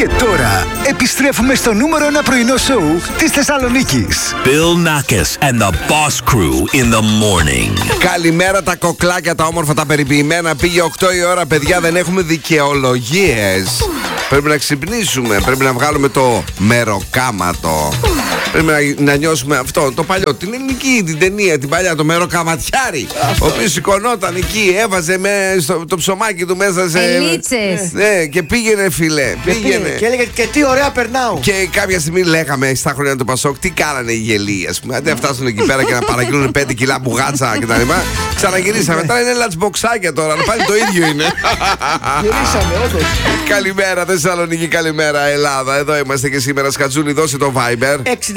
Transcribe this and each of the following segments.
Και τώρα επιστρέφουμε στο νούμερο 1 πρωινό σοου της Θεσσαλονίκης. Bill Nackis and the Boss Crew in the morning. Καλημέρα τα κοκλάκια, τα όμορφα, τα περιποιημένα. Πήγε 8 η ώρα, παιδιά, δεν έχουμε δικαιολογίες. Πρέπει να ξυπνήσουμε, πρέπει να βγάλουμε το μεροκάματο. Πρέπει να νιώσουμε αυτό το παλιό, την ελληνική, την ταινία, την παλιά, το μεροκαματιάρι. Ο οποίος σηκωνόταν εκεί, έβαζε το ψωμάκι του μέσα σε ελίτσες. Ναι, και πήγαινε, φίλε. Πήγαινε. Και έλεγε και τι ωραία περνάω. Και κάποια στιγμή λέγαμε στα χρόνια του Πασόκ, τι κάνανε οι γελοί, ας πούμε. Αντί να φτάσουν εκεί πέρα και να παραγγείλουν 5 κιλά μπουγάτσα κτλ. Ξαναγυρίσαμε. Τώρα είναι λατσμποξάκια τώρα, αλλά πάλι το ίδιο είναι. Γυρίσαμε, όντως. Καλημέρα Θεσσαλονίκη, καλημέρα Ελλάδα. Εδώ είμαστε και σήμερα. Σκατζούλη, δώσε το Viber.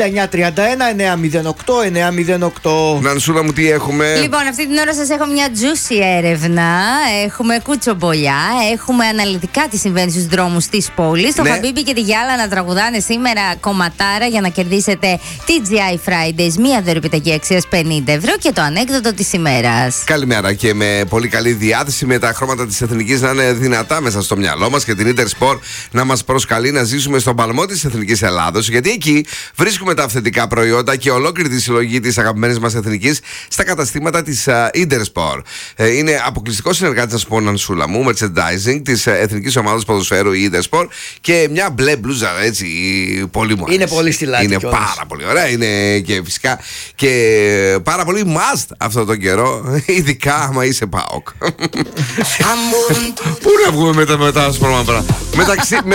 6931-908. Νανσούλα μου, τι έχουμε? Λοιπόν, αυτή την ώρα σας έχω μια juicy έρευνα. Έχουμε κουτσομπολιά. Έχουμε αναλυτικά τι συμβαίνει στους δρόμους της πόλης. Το Χαμπίμπι και τη Γιάλα να τραγουδάνε σήμερα κομματάρα για να κερδίσετε TGI Fridays. Μία δωρεπιταγή αξίας 50 ευρώ και το ανέκδοτο της ημέρας. Καλημέρα και με πολύ καλή διάθεση, με τα χρώματα της Εθνικής να είναι δυνατά μέσα στο μυαλό μας και την Intersport να μας προσκαλεί να ζήσουμε στον παλμό της Εθνικής Ελλάδος, γιατί εκεί βρίσκουμε τα αυθεντικά προϊόντα και ολόκληρη τη συλλογή της αγαπημένης μας Εθνικής στα καταστήματα της Intersport. Είναι αποκλειστικό συνεργάτης, να σου πω, Νανσούλα μου, merchandising της Εθνικής Ομάδας Ποδοσφαίρου η Intersport και μια μπλε μπλούζα, έτσι, πολύ μου. Είναι πολύ στυλάκι. Είναι πάρα πολύ ωραία. Είναι και φυσικά και πάρα πολύ must αυτό το καιρό, ειδικά άμα είσαι ΠΑΟΚ. Πού να βγούμε μετά, μεταξύ